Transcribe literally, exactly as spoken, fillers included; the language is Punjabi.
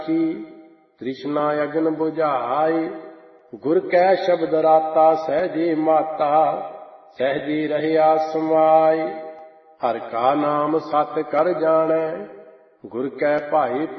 ਸਾਖੀ ਤ੍ਰਿਸ਼ਨਾ ਅਗਨ ਬੁਝਾਏ। ਗੁਰ ਕੈ ਸ਼ਬਦ ਰਾਤਾ ਸਹਿਜੇ ਮਾਤਾ ਸਹਿਜੇ ਰਹਿਆ ਸਮਾਏ। ਹਰਿ ਕਾ ਨਾਮ ਸਤਿ ਕਰ ਜਾਣੈ ਗੁਰ ਕੈ ਭਾਏ